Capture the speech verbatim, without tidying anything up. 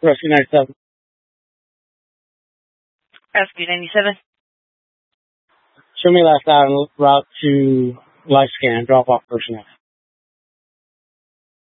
Rescue ninety-seven. Rescue ninety-seven. Show me last out en route to life scan. Drop off personnel.